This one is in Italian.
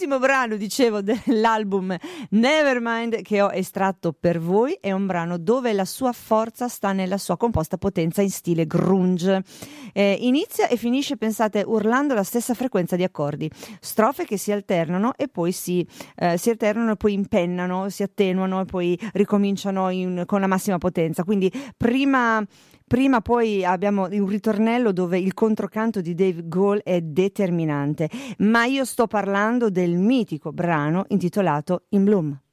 L'ultimo brano, dicevo, dell'album Nevermind che ho estratto per voi è un brano dove la sua forza sta nella sua composta potenza in stile grunge. Inizia e finisce, pensate, urlando la stessa frequenza di accordi, strofe che si alternano e poi si alternano e poi impennano, si attenuano e poi ricominciano con la massima potenza. Quindi prima poi abbiamo un ritornello dove il controcanto di Dave Grohl è determinante, ma io sto parlando del mitico brano intitolato In Bloom.